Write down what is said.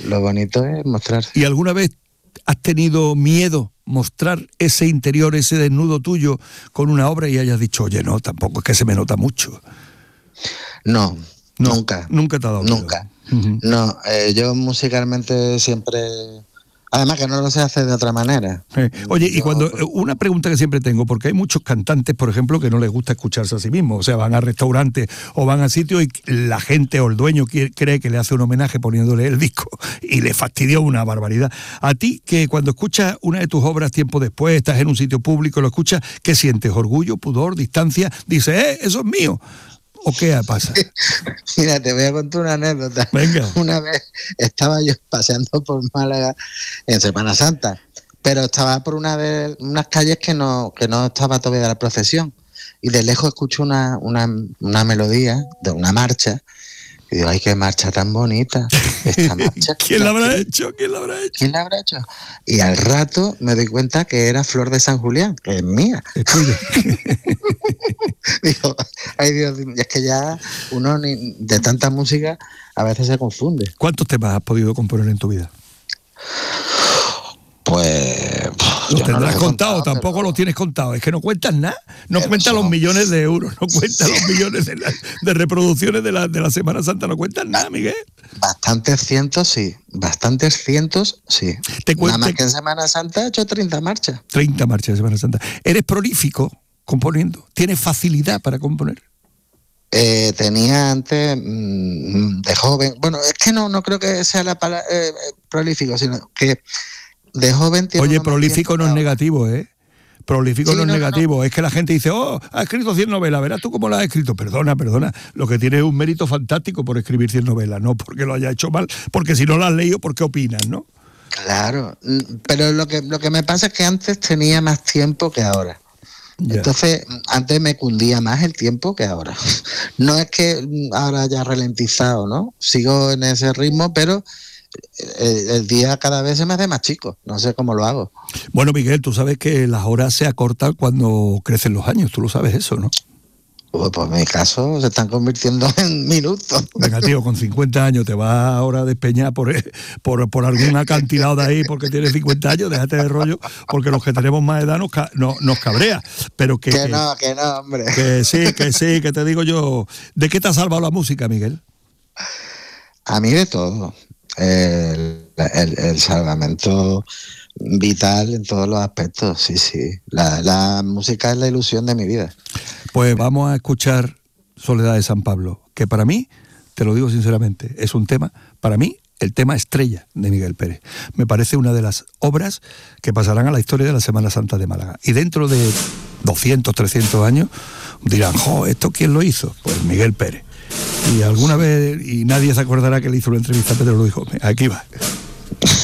lo bonito es mostrarse. ¿Y alguna vez has tenido miedo mostrar ese interior, ese desnudo tuyo con una obra y hayas dicho, oye, no, tampoco es que se me nota mucho? No, nunca. Nunca te ha dado miedo. Nunca. No, yo musicalmente siempre... Además que no lo sé hacer de otra manera. Oye, y cuando una pregunta que siempre tengo, porque hay muchos cantantes, por ejemplo, que no les gusta escucharse a sí mismos, o sea, van a restaurantes o van a sitios y la gente o el dueño cree que le hace un homenaje poniéndole el disco y le fastidió una barbaridad. A ti, que cuando escuchas una de tus obras tiempo después, estás en un sitio público, lo escuchas, ¿qué sientes? ¿Orgullo, pudor, distancia? Dices, eso es mío. ¿O qué pasa? Mira, te voy a contar una anécdota. Venga. Una vez estaba yo paseando por Málaga en Semana Santa, pero estaba por unas calles que no estaba todavía la procesión. Y de lejos escucho una melodía de una marcha. Y digo, ay, qué marcha tan bonita. Esta marcha. ¿Quién la habrá hecho? ¿Quién la habrá hecho? Y al rato me doy cuenta que era Flor de San Julián, que es mía. Es tuya. Digo, ay Dios, es que ya uno de tanta música a veces se confunde. ¿Cuántos temas has podido componer en tu vida? Pues... Lo tendrás contado, tampoco lo tienes contado. Es que no cuentas nada. No cuentas los millones de euros, no cuentas los millones de reproducciones de la Semana Santa, no cuentas nada, Miguel. Bastantes cientos, sí. Nada más que en Semana Santa he hecho 30 marchas. 30 marchas de Semana Santa. ¿Eres prolífico componiendo? ¿Tienes facilidad para componer? Tenía antes, de joven... Bueno, es que no creo que sea la palabra prolífico, sino que... De joven tiene. Oye, prolífico no es negativo, ¿eh? Prolífico sí, no es negativo. Es que la gente dice, ha escrito 100 novelas, verás tú cómo las has escrito. Perdona. Lo que tiene es un mérito fantástico por escribir 100 novelas, no porque lo haya hecho mal, porque si no las has leído, ¿por qué opinas, no? Claro, pero lo que me pasa es que antes tenía más tiempo que ahora. Ya. Entonces, antes me cundía más el tiempo que ahora. No es que ahora haya ralentizado, ¿no? Sigo en ese ritmo, pero... El día cada vez se me hace más chico, no sé cómo lo hago. Bueno, Miguel, tú sabes que las horas se acortan cuando crecen los años, tú lo sabes eso, ¿no? Pues en mi caso se están convirtiendo en minutos. Venga, tío, con 50 años te vas ahora a despeñar por algún acantilado de ahí porque tienes 50 años, déjate de rollo, porque los que tenemos más edad nos cabrea. Pero que no, hombre. Que sí, que te digo yo. ¿De qué te ha salvado la música, Miguel? A mí de todo. El salvamento vital en todos los aspectos, sí. La música es la ilusión de mi vida. Pues vamos a escuchar Soledad de San Pablo, que para mí, te lo digo sinceramente, es un tema, para mí, el tema estrella de Miguel Pérez. Me parece una de las obras que pasarán a la historia de la Semana Santa de Málaga. Y dentro de 200, 300 años dirán, ¿esto quién lo hizo? Pues Miguel Pérez. Y alguna vez, y nadie se acordará que le hizo una entrevista a Pedro, lo dijo, aquí va.